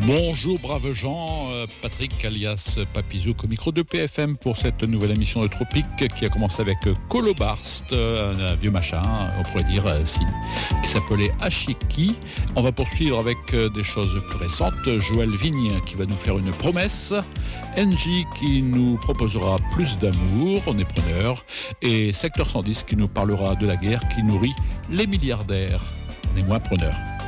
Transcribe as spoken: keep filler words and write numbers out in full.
Bonjour braves gens, Patrick alias Papizouk au micro de P F M pour cette nouvelle émission de Tropique qui a commencé avec Colobarst, un vieux machin, on pourrait dire, qui s'appelait Ashiki. On va poursuivre avec des choses plus récentes. Joël Vigne qui va nous faire une promesse, Engie qui nous proposera plus d'amour, on est preneur, et Secteur cent dix qui nous parlera de la guerre qui nourrit les milliardaires. On est moins preneurs.